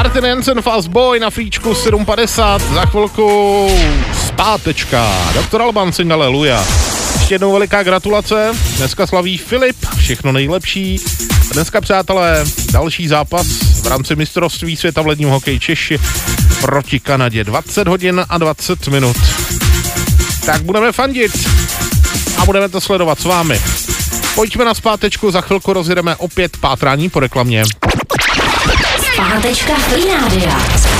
Martin Jensen, Fast Boy na fíčku 7.50, za chvilku zpátečka, Dr. Alban, Sing Aleluja. Ještě jednou veliká gratulace, dneska slaví Filip, všechno nejlepší. Dneska, přátelé, další zápas v rámci mistrovství světa v ledním hokeji Češi proti Kanadě, 20 hodin a 20 minut. Tak budeme fandit a budeme to sledovat s vámi. Pojďme na zpátečku, za chvilku rozjedeme opět pátrání po reklamě. Zpátečka Free Rádia.